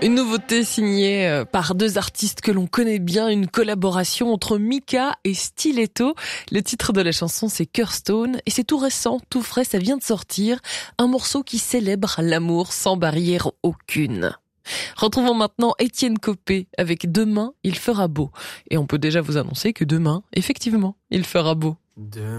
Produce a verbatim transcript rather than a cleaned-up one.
Une nouveauté signée par deux artistes que l'on connaît bien, une collaboration entre Mika et Stiletto. Le titre de la chanson, c'est Curstone et c'est tout récent, tout frais, ça vient de sortir. Un morceau qui célèbre l'amour sans barrière aucune. Retrouvons maintenant Étienne Copé avec Demain, il fera beau. Et on peut déjà vous annoncer que demain, effectivement, il fera beau. Demain.